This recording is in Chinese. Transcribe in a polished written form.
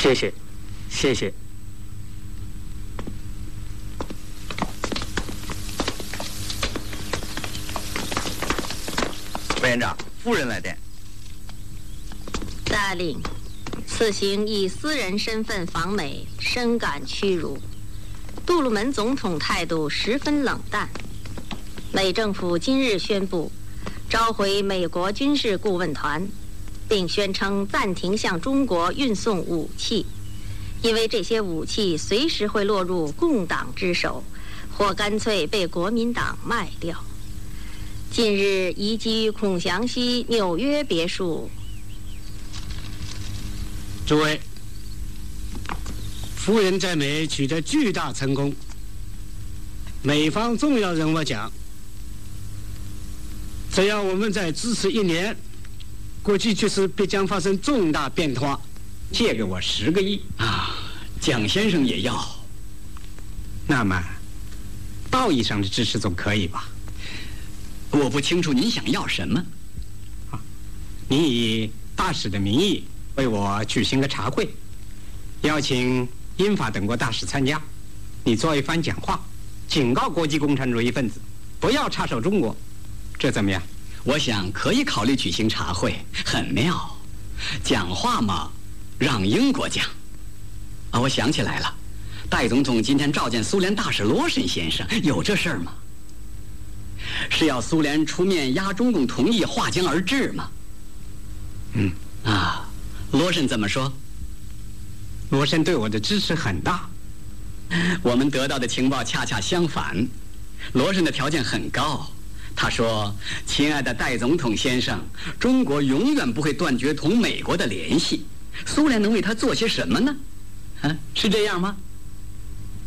谢谢，谢谢。 委员长，夫人来电。 大令，此行以私人身份访美，深感屈辱。杜鲁门总统态度十分冷淡。美政府今日宣布，召回美国军事顾问团，并宣称暂停向中国运送武器，因为这些武器随时会落入共党之手，或干脆被国民党卖掉。近日移居孔祥熙纽约别墅。 诸位，夫人在美取得巨大成功，美方重要人物讲，只要我们再支持1年，国际局势必将发生重大变化。 借给我10个亿啊，蒋先生也要。那么，道义上的支持总可以吧？我不清楚您想要什么。你以大使的名义为我举行个茶会，邀请英法等国大使参加，你做一番讲话，警告国际共产主义分子不要插手中国，这怎么样？我想可以考虑举行茶会，很妙。讲话嘛，让英国讲。啊，我想起来了，戴总统今天召见苏联大使罗申先生，有这事儿吗？是要苏联出面压中共同意划江而治吗？罗申怎么说？罗申对我的支持很大。我们得到的情报恰恰相反，罗申的条件很高。他说：“亲爱的戴总统先生，中国永远不会断绝同美国的联系。苏联能为他做些什么呢？是这样吗？”